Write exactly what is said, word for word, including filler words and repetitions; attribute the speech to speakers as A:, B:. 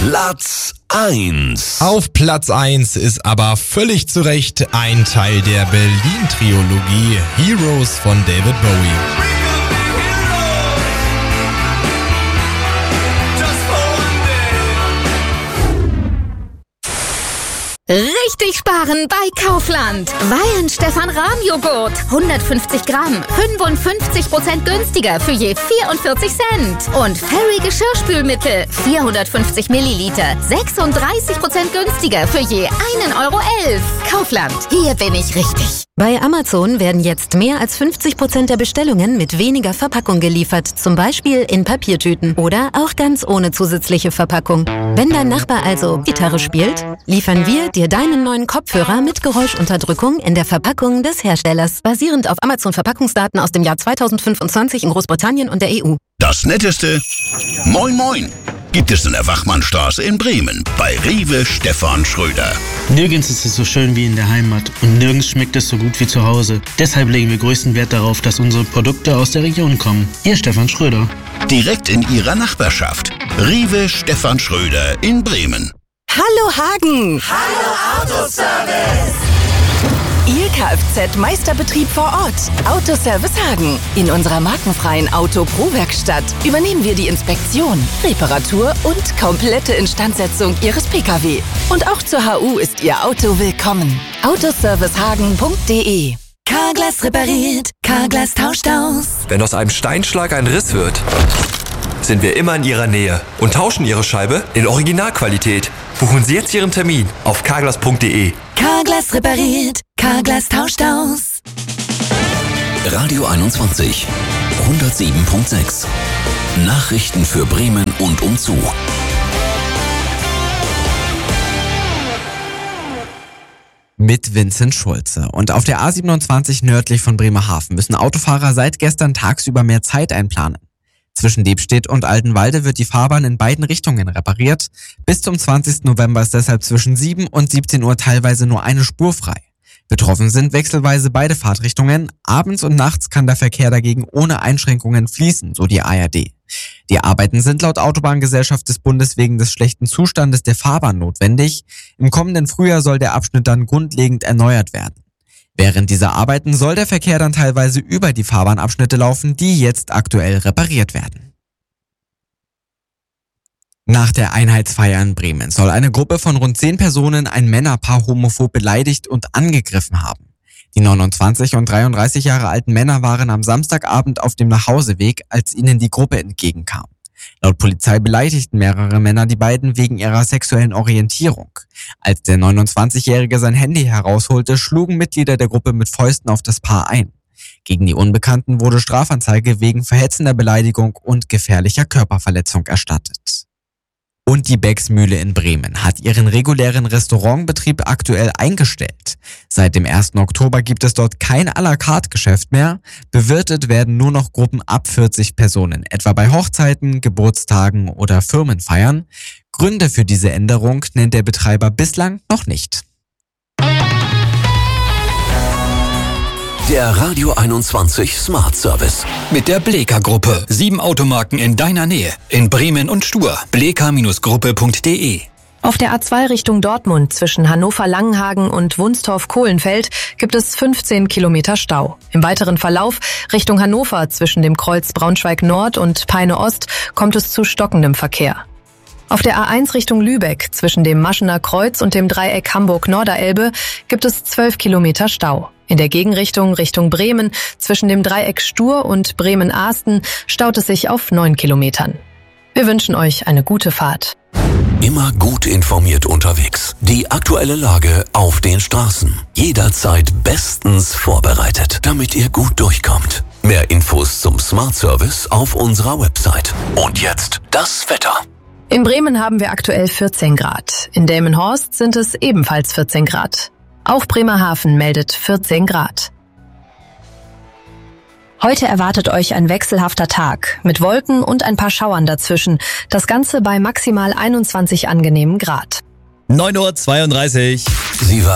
A: Platz eins.
B: Auf Platz eins ist aber völlig zu Recht ein Teil der Berlin-Trilogie Heroes von David Bowie.
C: Richtig sparen bei Kaufland. Wein Stefan Rahm Joghurt. hundertfünfzig Gramm. fünfundfünfzig Prozent günstiger für je vierundvierzig Cent. Und Fairy Geschirrspülmittel. vierhundertfünfzig Milliliter. sechsunddreißig Prozent günstiger für je einen Euro elf. Kaufland. Hier bin ich richtig.
D: Bei Amazon werden jetzt mehr als fünfzig Prozent der Bestellungen mit weniger Verpackung geliefert. Zum Beispiel in Papiertüten oder auch ganz ohne zusätzliche Verpackung. Wenn dein Nachbar also Gitarre spielt, liefern wir dir deinen neuen Kopfhörer mit Geräuschunterdrückung in der Verpackung des Herstellers, basierend auf Amazon-Verpackungsdaten aus dem Jahr zweitausendfünfundzwanzig in Großbritannien und der E U.
A: Das Netteste, Moin Moin, gibt es in der Wachmannstraße in Bremen bei Rewe Stefan Schröder.
E: Nirgends ist es so schön wie in der Heimat und nirgends schmeckt es so gut wie zu Hause. Deshalb legen wir größten Wert darauf, dass unsere Produkte aus der Region kommen. Ihr Stefan Schröder.
A: Direkt in Ihrer Nachbarschaft. Rewe Stefan Schröder in Bremen.
F: Hallo Hagen!
G: Hallo Autoservice!
F: Ihr Kfz-Meisterbetrieb vor Ort. Autoservice Hagen. In unserer markenfreien Auto-Pro-Werkstatt übernehmen wir die Inspektion, Reparatur und komplette Instandsetzung Ihres Pkw. Und auch zur H U ist Ihr Auto willkommen. autoservicehagen punkt de. Carglass repariert, Carglass tauscht aus.
H: Wenn aus einem Steinschlag ein Riss wird, sind wir immer in Ihrer Nähe und tauschen Ihre Scheibe in Originalqualität. Buchen Sie jetzt Ihren Termin auf carglass punkt de.
F: Carglass repariert, Carglass tauscht aus.
A: Radio einundzwanzig, hundertsieben Komma sechs. Nachrichten für Bremen und umzu.
I: Mit Vincent Schulze. Und auf der A siebenundzwanzig nördlich von Bremerhaven müssen Autofahrer seit gestern tagsüber mehr Zeit einplanen. Zwischen Debstedt und Altenwalde wird die Fahrbahn in beiden Richtungen repariert. Bis zum zwanzigsten November ist deshalb zwischen sieben und siebzehn Uhr teilweise nur eine Spur frei. Betroffen sind wechselweise beide Fahrtrichtungen. Abends und nachts kann der Verkehr dagegen ohne Einschränkungen fließen, so die A R D. Die Arbeiten sind laut Autobahngesellschaft des Bundes wegen des schlechten Zustandes der Fahrbahn notwendig. Im kommenden Frühjahr soll der Abschnitt dann grundlegend erneuert werden. Während dieser Arbeiten soll der Verkehr dann teilweise über die Fahrbahnabschnitte laufen, die jetzt aktuell repariert werden. Nach der Einheitsfeier in Bremen soll eine Gruppe von rund zehn Personen ein Männerpaar homophob beleidigt und angegriffen haben. Die neunundzwanzig und dreiunddreißig Jahre alten Männer waren am Samstagabend auf dem Nachhauseweg, als ihnen die Gruppe entgegenkam. Laut Polizei beleidigten mehrere Männer die beiden wegen ihrer sexuellen Orientierung. Als der neunundzwanzigjährige sein Handy herausholte, schlugen Mitglieder der Gruppe mit Fäusten auf das Paar ein. Gegen die Unbekannten wurde Strafanzeige wegen verhetzender Beleidigung und gefährlicher Körperverletzung erstattet. Und die Becks-Mühle in Bremen hat ihren regulären Restaurantbetrieb aktuell eingestellt. Seit dem ersten Oktober gibt es dort kein à la carte Geschäft mehr. Bewirtet werden nur noch Gruppen ab vierzig Personen, etwa bei Hochzeiten, Geburtstagen oder Firmenfeiern. Gründe für diese Änderung nennt der Betreiber bislang noch nicht.
A: Der Radio einundzwanzig Smart Service.
J: Mit der Bleka-Gruppe. Sieben Automarken in deiner Nähe. In Bremen und Stur. bleka Gruppe punkt de.
K: Auf der A zwei Richtung Dortmund zwischen Hannover-Langenhagen und Wunstorf-Kohlenfeld gibt es fünfzehn Kilometer Stau. Im weiteren Verlauf Richtung Hannover zwischen dem Kreuz Braunschweig-Nord und Peine-Ost kommt es zu stockendem Verkehr. Auf der A eins Richtung Lübeck zwischen dem Maschener Kreuz und dem Dreieck Hamburg-Norderelbe gibt es zwölf Kilometer Stau. In der Gegenrichtung Richtung Bremen zwischen dem Dreieck Stur und Bremen-Ahsten staut es sich auf neun Kilometern. Wir wünschen euch eine gute Fahrt.
A: Immer gut informiert unterwegs. Die aktuelle Lage auf den Straßen. Jederzeit bestens vorbereitet, damit ihr gut durchkommt. Mehr Infos zum Smart Service auf unserer Website. Und jetzt das Wetter.
K: In Bremen haben wir aktuell vierzehn Grad. In Delmenhorst sind es ebenfalls vierzehn Grad. Auch Bremerhaven meldet vierzehn Grad. Heute erwartet euch ein wechselhafter Tag mit Wolken und ein paar Schauern dazwischen. Das Ganze bei maximal einundzwanzig angenehmen Grad.
L: neun Uhr zweiunddreißig.
A: Sie war